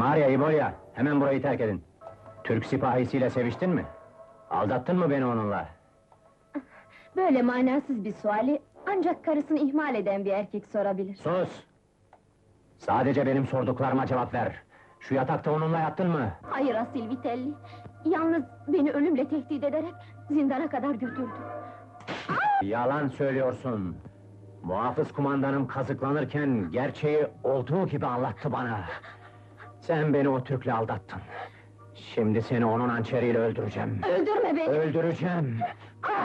Maria, İbolya, hemen burayı terk edin. Türk sipahisiyle seviştin mi? Aldattın mı beni onunla? Böyle manasız bir suali ancak karısını ihmal eden bir erkek sorabilir. Sus! Sadece benim sorduklarıma cevap ver. Şu yatakta onunla yattın mı? Hayır Asil Vitelli, yalnız beni ölümle tehdit ederek zindana kadar götürdü. Yalan söylüyorsun! Muhafız kumandanım kazıklanırken gerçeği olduğu gibi anlattı bana. Sen beni o Türk'le aldattın. Şimdi seni onun hançeriyle öldüreceğim. Öldürme beni! Öldüreceğim!